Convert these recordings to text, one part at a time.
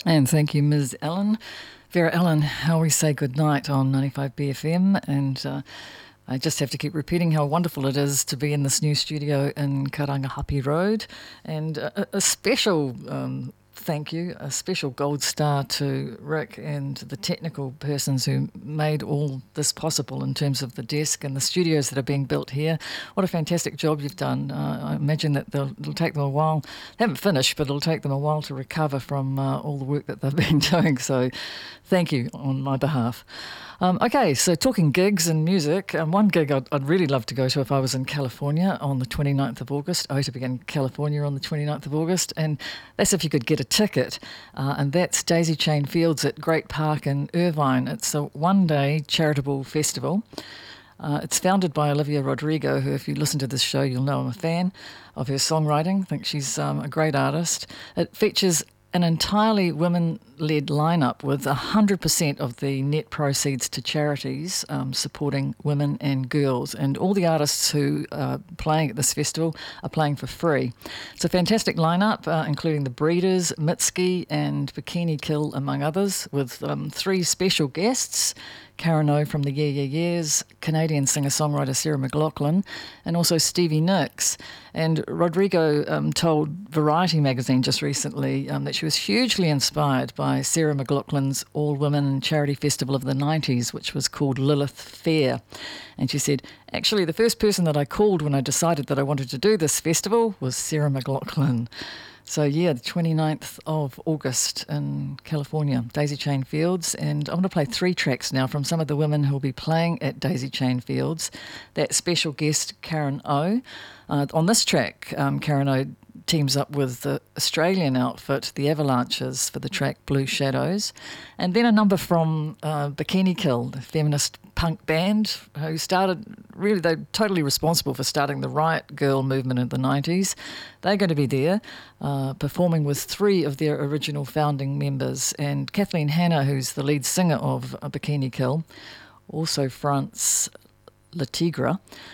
And thank you, Ms. Allen. Vera Allen, how we say goodnight on 95 BFM. And I just have to keep repeating how wonderful it is to be in this new studio in Karangahape Road. And a special thank you, a special gold star to Rick and the technical persons who made all this possible in terms of the desk and the studios that are being built here. What a fantastic job you've done. I imagine that it'll take them a while. They haven't finished, but it'll take them a while to recover from all the work that they've been doing. So thank you on my behalf. Okay, so talking gigs and music, one gig I'd really love to go to if I was in California on the 29th of August. I to be in California on the 29th of August, and that's if you could get a ticket, and that's Daisy Chain Fields at Great Park in Irvine. It's a one-day charitable festival. It's founded by Olivia Rodrigo, who, if you listen to this show, you'll know I'm a fan of her songwriting. I think she's a great artist. It features an entirely women-led lineup with 100% of the net proceeds to charities supporting women and girls. And all the artists who are playing at this festival are playing for free. It's a fantastic lineup, including the Breeders, Mitski and Bikini Kill, among others, with three special guests: Karen O from the Yeah Yeah Yeahs, Canadian singer-songwriter Sarah McLachlan, and also Stevie Nicks. And Rodrigo told Variety magazine just recently that she was hugely inspired by Sarah McLachlan's all-women charity festival of the 90s, which was called Lilith Fair. And she said, actually, the first person that I called when I decided that I wanted to do this festival was Sarah McLachlan. So yeah, the 29th of August in California, Daisy Chain Fields. And I'm going to play three tracks now from some of the women who will be playing at Daisy Chain Fields. That special guest, Karen O. On this track, Karen O teams up with the Australian outfit, the Avalanches, for the track Blue Shadows. And then a number from Bikini Kill, the feminist punk band who started, really, they're totally responsible for starting the Riot Girl movement in the 90s. They're going to be there performing with three of their original founding members. And Kathleen Hanna, who's the lead singer of Bikini Kill, also fronts La Tigra.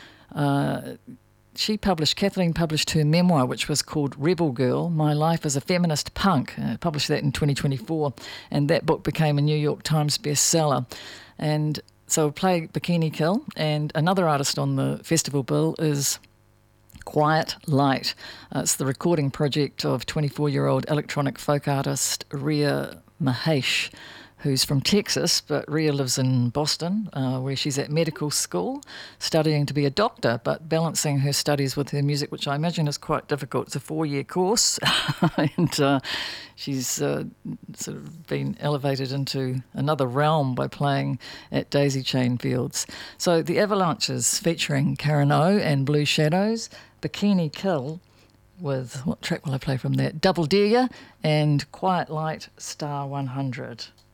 Kathleen published her memoir, which was called Rebel Girl, My Life as a Feminist Punk. Published that in 2024, and that book became a New York Times bestseller. And so we'll play Bikini Kill, and another artist on the festival bill is Quiet Light. It's the recording project of 24-year-old electronic folk artist Ria Mahesh, who's from Texas, but Ria lives in Boston, where she's at medical school, studying to be a doctor, but balancing her studies with her music, which I imagine is quite difficult. It's a 4-year course, and she's sort of been elevated into another realm by playing at Daisy Chain Fields. So the Avalanches featuring Karen O and Blue Shadows, Bikini Kill with, what track will I play from that? Double Dare Ya, and Quiet Light, Star 100.